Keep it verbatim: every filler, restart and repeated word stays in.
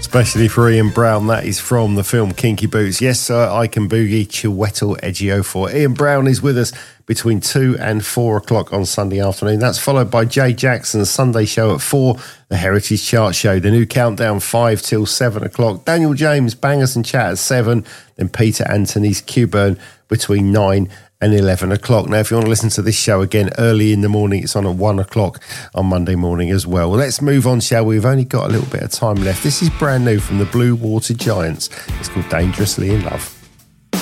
Especially for Ian Brown, that is from the film Kinky Boots. Yes, sir, I Can Boogie, Chiwetel Ejiofor. Ian Brown is with us between two and four o'clock on Sunday afternoon. That's followed by Jay Jackson's Sunday show at four, the Heritage Chart Show, the new countdown five till seven o'clock. Daniel James, Bangers and Chat at seven, then Peter Anthony's Q-Burn between nine and eleven o'clock. Now, if you want to listen to this show again early in the morning, it's on at one o'clock on Monday morning as well. Well, let's move on, shall we? We've only got a little bit of time left. This is brand new from the Blue Water Giants. It's called Dangerously in Love.